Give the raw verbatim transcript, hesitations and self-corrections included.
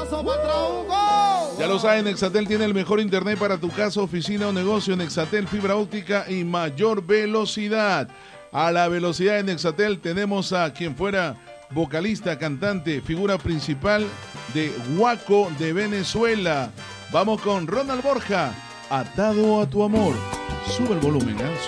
abrazo para Trauco. Ya lo saben, Nexatel tiene el mejor internet para tu casa, oficina o negocio. Nexatel, fibra óptica y mayor velocidad. A la velocidad de Nexatel tenemos a quien fuera vocalista, cantante, figura principal de Guaco de Venezuela. Vamos con Ronald Borja, Atado a tu amor. Sube el volumen, ¿eh? Sube.